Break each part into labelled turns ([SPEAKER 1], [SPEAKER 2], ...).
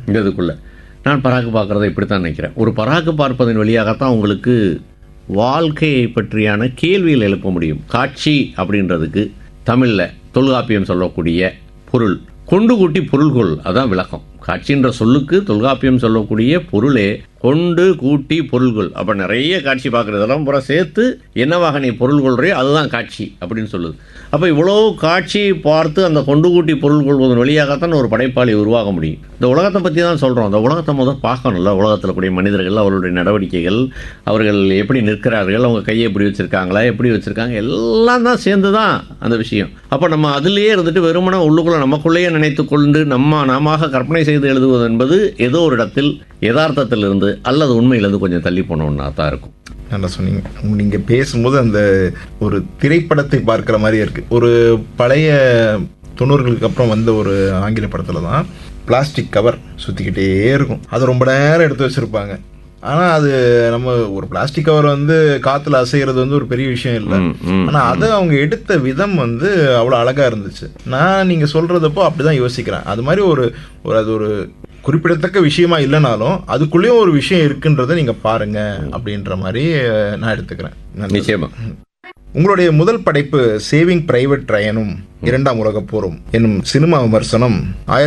[SPEAKER 1] இந்த இதுக்குள்ள நான் பராக்கு பார்க்குறத இப்படி தான் நினைக்கிறேன். ஒரு பராக்கு பார்ப்பதன் வழியாகத்தான் உங்களுக்கு வாழ்க்கையை பற்றியான கேள்விகள் எழுப்ப முடியும். காட்சி அப்படின்றதுக்கு தமிழில் தொல்காப்பியம் சொல்லக்கூடிய பொருள் கொண்டு கூட்டி பொருள்கொள், அதான் விளக்கம். காட்சின்ற சொல்லுக்கு தொல்காப்பியம் சொல்லக்கூடிய பொருளே கொண்டு கூட்டி பொருள்கொள். அப்போ நிறைய காட்சி பார்க்குறதெல்லாம் பூரா சேர்த்து என்னவாக நீ பொருள் கொள்றே அதுதான் காட்சி அப்படின்னு சொல்லுது. அப்போ இவ்வளோ காட்சி பார்த்து அந்த கொண்டு கூட்டி பொருள் கொள்வதன் வழியாகத்தான் ஒரு படைப்பாளி உருவாக முடியும். இந்த உலகத்தை பற்றி தான் சொல்கிறோம். அந்த உலகத்தை முதல் பார்க்கணும்ல. உலகத்தில் கூடிய மனிதர்கள், அவர்களுடைய நடவடிக்கைகள், அவர்கள் எப்படி நிற்கிறார்கள், அவங்க கையை எப்படி வச்சுருக்காங்களா, எப்படி வச்சுருக்காங்க, எல்லாம் தான் சேர்ந்து தான் அந்த விஷயம். அப்போ நம்ம அதிலேயே இருந்துட்டு வெறுமனே உள்ளுக்குள்ளே நமக்குள்ளேயே நினைத்து கொண்டு நாம கற்பனை செய்து எழுதுவது என்பது ஏதோ ஒரு இடத்தில் யதார்த்தத்திலிருந்து அல்லது உண்மையிலிருந்து கொஞ்சம் தள்ளி போனோம்னா தான் இருக்கும்.
[SPEAKER 2] நல்லா சொன்னீங்க. நீங்கள் பேசும்போது அந்த ஒரு திரைப்படத்தை பார்க்குற மாதிரி இருக்குது. ஒரு பழைய 90களுக்கு அப்புறம் வந்த ஒரு ஆங்கில படத்தில் தான் பிளாஸ்டிக் கவர் சுற்றிக்கிட்டே இருக்கும். அது ரொம்ப நேரம் எடுத்து வச்சுருப்பாங்க. ஆனால் அது நம்ம ஒரு பிளாஸ்டிக் கவர் காற்றுல அசைகிறது ஒரு பெரிய விஷயம் இல்லை. ஆனால் அதை அவங்க எடுத்த விதம் அவ்வளோ அழகாக இருந்துச்சு. நான் நீங்கள் சொல்கிறதப்போ அப்படி தான் யோசிக்கிறேன். அது மாதிரி அது ஒரு குறிப்பிடத்தக்க விஷயமா இல்லைனாலும் அதுக்குள்ளேயும் ஒரு விஷயம் இருக்குன்றதை நீங்கள் பாருங்க அப்படின்ற மாதிரி நான் எடுத்துக்கிறேன்.
[SPEAKER 1] நிச்சயமா.
[SPEAKER 2] உங்களுடைய முதல் படைப்பு சேவிங் பிரைவேட் ரயனும் இரண்டாம் உலகப் போரும் என்னும் சினிமா விமர்சனம்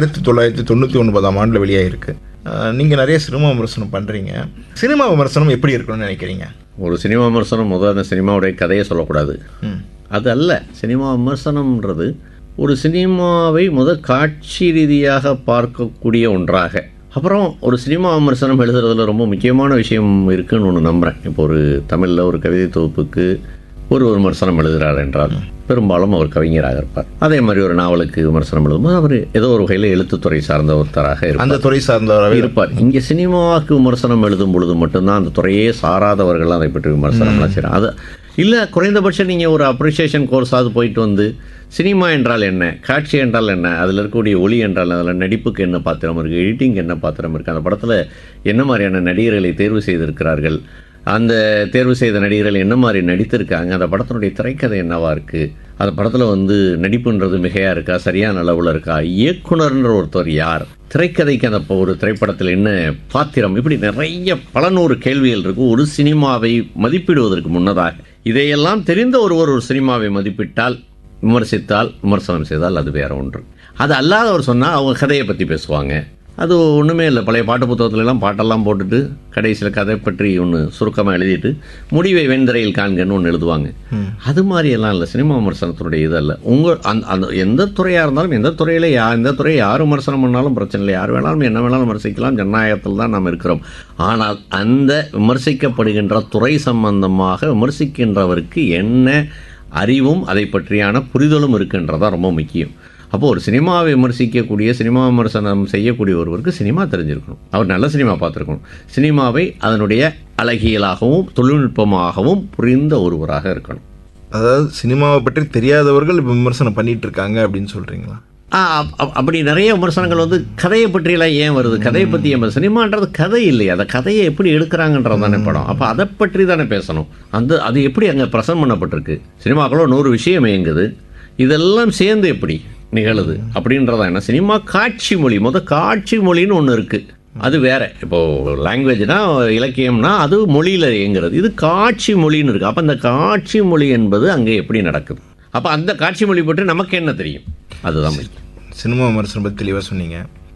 [SPEAKER 2] 1999ஆம் ஆண்டில் வெளியாயிருக்கு. நீங்கள் நிறைய சினிமா விமர்சனம் பண்ணுறீங்க. சினிமா விமர்சனம் எப்படி இருக்கணும்னு நினைக்கிறீங்க?
[SPEAKER 1] ஒரு சினிமா விமர்சனம் முதல் அந்த சினிமாவுடைய கதையை சொல்லக்கூடாது. அது அல்ல. சினிமா விமர்சனம்ன்றது ஒரு சினிமாவை காட்சி ரீதியாக பார்க்கக்கூடிய ஒன்றாக. அப்புறம் ஒரு சினிமா விமர்சனம் எழுதுறதுல ரொம்ப முக்கியமான விஷயம் இருக்குன்னு ஒன்று நம்புகிறேன். இப்போ ஒரு தமிழில் ஒரு கவிதை தொகுப்புக்கு ஒரு விமர்சனம் எழுதுகிறார் என்றால் பெரும்பாலும் அவர் கவிஞராக இருப்பார். அதே மாதிரி ஒரு நாவலுக்கு விமர்சனம் எழுதும்போது அவர் ஏதோ ஒரு வகையில் எழுத்துத்துறை சார்ந்த ஒருத்தராக இருப்பார்,
[SPEAKER 2] அந்த துறை சார்ந்தவராக
[SPEAKER 1] இருப்பார். இங்கே சினிமாவுக்கு விமர்சனம் எழுதும் பொழுது மட்டும்தான் அந்த துறையே சாராதவர்கள் அதை பற்றி விமர்சனம்லாம் செய்கிறாங்க. அது இல்லை, குறைந்தபட்சம் நீங்கள் ஒரு அப்ரிசியேஷன் கோர்ஸாவது போயிட்டு சினிமா என்றால் என்ன, காட்சி என்றால் என்ன, அதில் இருக்கக்கூடிய ஒளி என்றால், அதில் நடிப்புக்கு என்ன பாத்திரம் இருக்குது, எடிட்டிங் என்ன பாத்திரம் இருக்குது, அந்த படத்தில் என்ன மாதிரியான நடிகர்களை தேர்வு செய்திருக்கிறார்கள், அந்த தேர்வு செய்த நடிகர்கள் என்ன மாதிரி நடித்திருக்காங்க, அந்த படத்தினுடைய திரைக்கதை என்னவா இருக்குது, அந்த படத்தில் நடிப்புன்றது மிகையாக இருக்கா, சரியான அளவில் இருக்கா, இயக்குனர்ன்ற ஒருத்தர் யார், திரைக்கதைக்கு அந்த ஒரு திரைப்படத்தில் என்ன பாத்திரம், இப்படி நிறைய பல நூறு கேள்விகள் இருக்கும். ஒரு சினிமாவை மதிப்பிடுவதற்கு முன்னதாக இதையெல்லாம் தெரிந்த ஒருவர் ஒரு சினிமாவை மதிப்பிட்டால், விமர்சித்தால், விமர்சனம் செய்தால் அது வேற ஒன்று. அது அல்லாதவர் சொன்னால் அவங்க கதையை பற்றி பேசுவாங்க. அது ஒன்றுமே இல்லை. பழைய பாட்டு புத்தகத்துலலாம் பாட்டெல்லாம் போட்டுட்டு கடைசியில் கதை பற்றி ஒன்று சுருக்கமாக எழுதிட்டு முடிவை வெண்திரையில் காண்கன்னு ஒன்று எழுதுவாங்க. அது மாதிரியெல்லாம் இல்லை சினிமா விமர்சனத்தினுடைய இதல்ல. அந்த எந்த துறையாக இருந்தாலும், எந்த துறையில் எந்த துறையை யார் விமர்சனம் பண்ணாலும் பிரச்சனை இல்லை. யார் வேணாலும் என்ன வேணாலும் விமர்சிக்கலாம். ஜனநாயகத்தில் தான் நாம் இருக்கிறோம். ஆனால் அந்த விமர்சிக்கப்படுகின்ற துறை சம்பந்தமாக விமர்சிக்கின்றவருக்கு என்ன அறிவும் அதை பற்றியான புரிதலும் இருக்குன்றதான் ரொம்ப முக்கியம். அப்போது ஒரு சினிமாவை விமர்சிக்கக்கூடிய, சினிமா விமர்சனம் செய்யக்கூடிய ஒருவருக்கு சினிமா தெரிஞ்சிருக்கணும். அவர் நல்ல சினிமா பார்த்துருக்கணும். சினிமாவை அதனுடைய அழகியலாகவும் தொழில்நுட்பமாகவும் புரிந்த ஒருவராக இருக்கணும்.
[SPEAKER 2] அதாவது சினிமாவை பற்றி தெரியாதவர்கள் விமர்சனம் பண்ணிட்டு இருக்காங்க அப்படின்னு சொல்கிறீங்களா?
[SPEAKER 1] அப்படி நிறைய விமர்சனங்கள் கதையை பற்றியெல்லாம் ஏன் வருது, கதையை பற்றி ஏன், சினிமான்றது கதை இல்லையா, அந்த கதையை எப்படி எடுக்கிறாங்கன்றது தானே படம். அப்போ அதை பற்றி தானே பேசணும். அது எப்படி அங்கே ப்ரெசன்ட் பண்ணப்பட்டிருக்கு. சினிமாக்களோ 100 விஷயம் இயங்குது, இதெல்லாம் சேர்ந்து எப்படி நிகழுது அப்படின்றதா. என்ன சினிமா காட்சி மொழி, காட்சி மொழின்னு ஒன்று இருக்குது. அது வேற. இப்போது லாங்குவேஜ்னா, இலக்கியம்னா அது மொழியில் இயங்குறது. இது காட்சி மொழின்னு இருக்குது. அப்போ அந்த காட்சி மொழி என்பது அங்கே எப்படி நடக்குது, அப்போ அந்த காட்சி மொழி பற்றி நமக்கு என்ன தெரியும், அதுதான்
[SPEAKER 2] சினிமா விமர்சனம் பற்றி தெளிவாக சொன்னீங்க.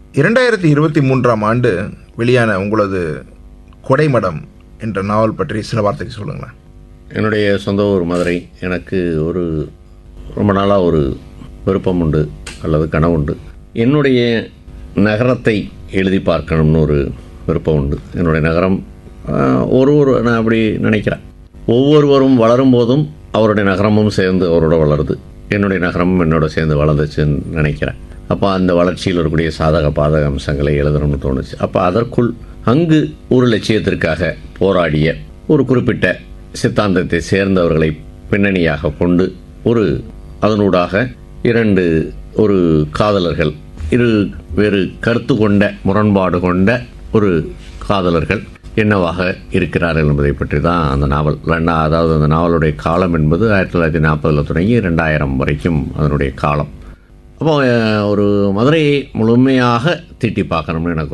[SPEAKER 2] 2023ஆம் ஆண்டு வெளியான உங்களது கொடைமடம் என்ற நாவல் பற்றி சில வார்த்தைக்கு சொல்லுங்களேன்.
[SPEAKER 1] என்னுடைய சொந்த ஊர் மதுரை. எனக்கு ரொம்ப நாளாக ஒரு விருப்பம் உண்டு அல்லது கனவு உண்டு. என்னுடைய நகரத்தை எழுதி பார்க்கணும்னு ஒரு விருப்பம் உண்டு. என்னுடைய நகரம் நான் அப்படி நினைக்கிறேன். ஒவ்வொருவரும் வளரும் போதும் அவருடைய நகரமும் சேர்ந்து அவரோட வளருது. என்னுடைய நகரமும் என்னோட சேர்ந்து வளர்ந்துச்சுன்னு நினைக்கிறேன். அப்போ அந்த வளர்ச்சியில் இருக்கக்கூடிய சாதக பாதக அம்சங்களை எழுதணும்னு தோணுச்சு. அப்போ அதற்குள் அங்கு ஒரு லட்சியத்திற்காக போராடிய ஒரு குறிப்பிட்ட சித்தாந்தத்தை சேர்ந்தவர்களை பின்னணியாக கொண்டு அதனூடாக 2 ஒரு காதலர்கள், வேறு கருத்து கொண்ட, முரண்பாடு கொண்ட ஒரு காதலர்கள் என்னவாக இருக்கிறார்கள் என்பதை பற்றி தான் அந்த நாவல். அதாவது அந்த நாவலுடைய காலம் என்பது 1940 தொடங்கி 2000 வரைக்கும் அதனுடைய காலம். அப்போ ஒரு மதுரையை முழுமையாக தீட்டி பார்க்கணும்னு எனக்கு